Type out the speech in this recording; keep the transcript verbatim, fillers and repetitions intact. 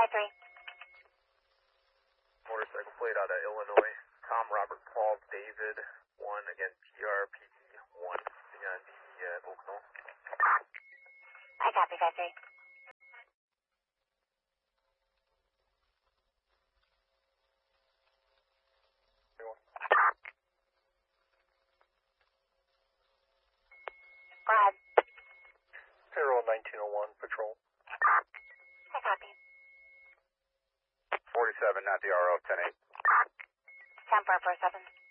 five three. Motorcycle plate out of Illinois. Tom, Robert, Paul, David, one, again, T R P D, one, beyond the uh, Oak Knoll. I copy, five three. Go ahead. Zero nineteen oh one, patrol. I copy. forty-seven, not the R O, ten eight. ten four four seven.